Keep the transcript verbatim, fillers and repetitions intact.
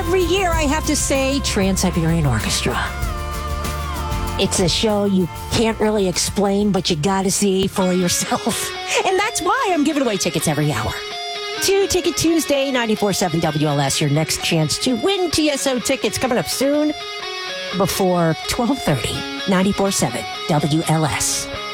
every year I have to say Trans-Siberian Orchestra. It's a show you can't really explain, but you got to see for yourself. And that's why I'm giving away tickets every hour. To Ticket Tuesday, ninety-four point seven W L S, your next chance to win T S O tickets coming up soon before twelve thirty, ninety-four point seven W L S.